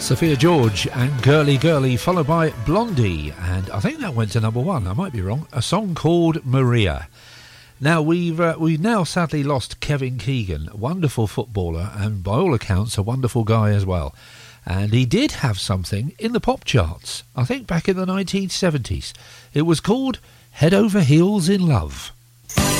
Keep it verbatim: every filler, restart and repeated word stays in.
Sophia George and Girly Girly, followed by Blondie, and I think that went to number one, I might be wrong, a song called Maria. Now, we've uh, we've now sadly lost Kevin Keegan, a wonderful footballer and by all accounts a wonderful guy as well. And he did have something in the pop charts, I think back in the nineteen seventies. It was called Head Over Heels in Love.